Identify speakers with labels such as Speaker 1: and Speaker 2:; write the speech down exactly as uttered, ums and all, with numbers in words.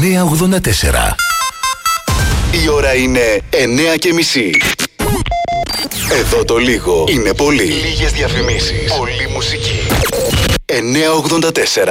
Speaker 1: εννιά ογδόντα τέσσερα. Η ώρα είναι εννιά και μισή. Εδώ το λίγο είναι πολύ. Λίγες διαφημίσεις, πολλή μουσική. εννιά ογδόντα τέσσερα.